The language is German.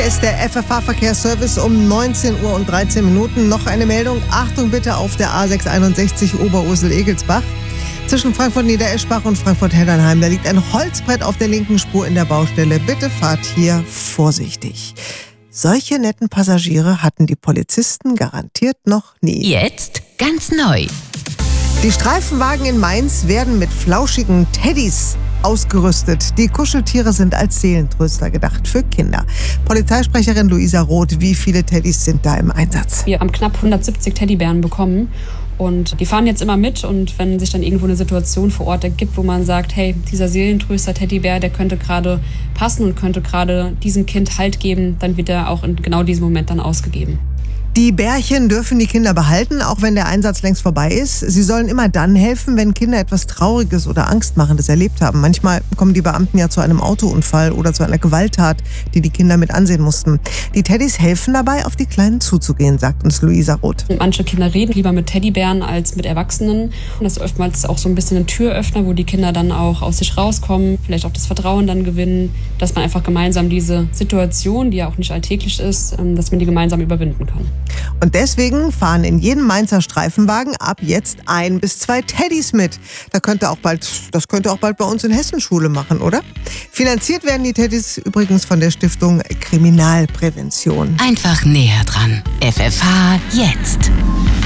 ist der FFH-Verkehrsservice um 19 Uhr und 13 Minuten. Noch eine Meldung. Achtung bitte auf der A661 Oberursel-Egelsbach. Zwischen Frankfurt-Niedereschbach und Frankfurt-Heddernheim. Da liegt ein Holzbrett auf der linken Spur in der Baustelle. Bitte fahrt hier vorsichtig. Solche netten Passagiere hatten die Polizisten garantiert noch nie. Jetzt ganz neu. Die Streifenwagen in Mainz werden mit flauschigen Teddys ausgerüstet. Die Kuscheltiere sind als Seelentröster gedacht für Kinder. Polizeisprecherin Luisa Roth, wie viele Teddys sind da im Einsatz? Wir haben knapp 170 Teddybären bekommen und die fahren jetzt immer mit. Und wenn sich dann irgendwo eine Situation vor Ort ergibt, wo man sagt, hey, dieser Seelentröster-Teddybär, der könnte gerade passen und könnte gerade diesem Kind Halt geben, dann wird er auch in genau diesem Moment dann ausgegeben. Die Bärchen dürfen die Kinder behalten, auch wenn der Einsatz längst vorbei ist. Sie sollen immer dann helfen, wenn Kinder etwas Trauriges oder Angstmachendes erlebt haben. Manchmal kommen die Beamten ja zu einem Autounfall oder zu einer Gewalttat, die die Kinder mit ansehen mussten. Die Teddys helfen dabei, auf die Kleinen zuzugehen, sagt uns Luisa Roth. Manche Kinder reden lieber mit Teddybären als mit Erwachsenen. Und das ist oftmals auch so ein bisschen ein Türöffner, wo die Kinder dann auch aus sich rauskommen, vielleicht auch das Vertrauen dann gewinnen, dass man einfach gemeinsam diese Situation, die ja auch nicht alltäglich ist, dass man die gemeinsam überwinden kann. Und deswegen fahren in jedem Mainzer Streifenwagen ab jetzt 1 bis 2 Teddys mit. Das könnte auch bald bei uns in Hessen Schule machen, oder? Finanziert werden die Teddys übrigens von der Stiftung Kriminalprävention. Einfach näher dran. FFH jetzt.